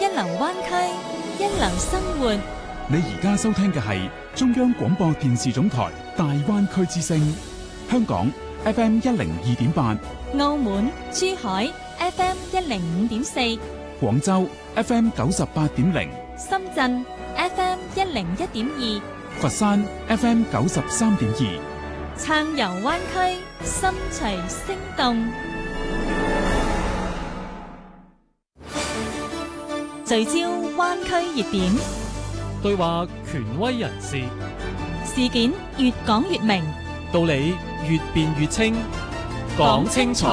流灣區，一流生活。 你而家收聽嘅係中央廣播電視總台大灣區之聲，香港 FM 102.8， 澳門、珠海 FM 105.4， 廣州 FM 98.0， 深圳 FM 101.2， 佛山 FM 93.2， 暢遊灣區，心隨聲動。聚焦灣區熱點， 對話權威人士， 事件越講越明， 道理越辯越清，講清楚。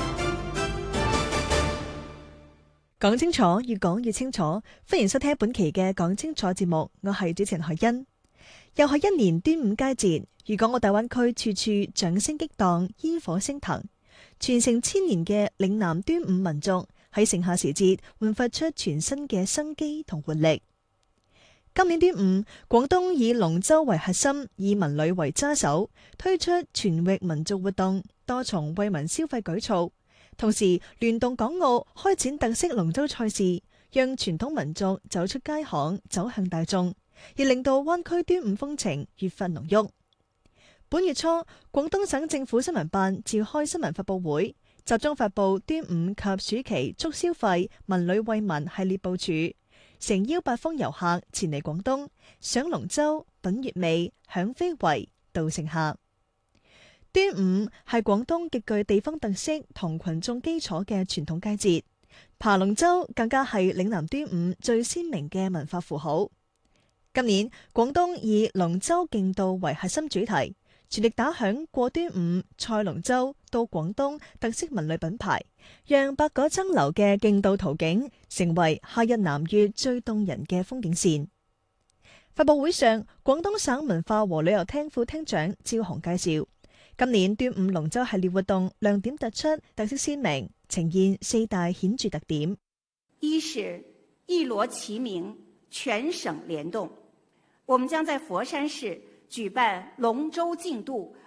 講清楚，越講越清楚。歡迎收聽本期嘅講清楚節目，我係主持人海欣。又係一年端午佳節，粵港澳大灣區處處掌聲激盪，煙火升騰，傳承千年嘅嶺南端午民俗喺盛夏時節煥發出全新嘅生機同活力。今年端午，廣東以龍舟為核心，以文旅為揸手，推出全域民族活動，多重惠民消費舉措，同時聯動港澳開展特色龍舟賽事，讓傳統民族走出街巷，走向大眾，亦令到灣區端午風情越發濃郁。本月初，廣東省政府新聞辦召開新聞發佈會，集中發佈端午及暑期促消費文旅惠民系列部署，誠邀八方遊客前嚟廣東賞龍舟、品月味、享非遺、度盛夏。端午係廣東極具地方特色同群眾基礎嘅傳統佳節，爬龍舟更加係嶺南端午最鮮明嘅文化符號。今年廣東以龍舟競渡為核心主題，全力打響過端午賽龍舟到廣東特色文旅品牌，讓百舸爭流嘅競渡途徑成為夏日南粵最動人嘅風景線。發佈會上，廣東省文化和旅遊廳副廳長趙雄介紹，今年端午龍舟系列活動亮點突出，特色鮮明，呈現四大顯著特點。 一是一鑼齊鳴，全省聯動，我們將在佛山市舉辦龍舟競渡